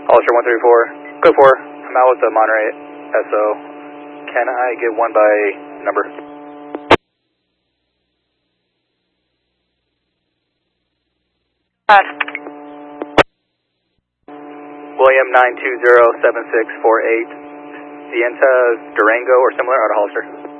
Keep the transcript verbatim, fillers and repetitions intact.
Hollister one three four, go four. I'm out with the Monterey S O. Can I get one by number? Uh, William nine two zero seven six four eight. Sienta Durango or similar out of Hollister.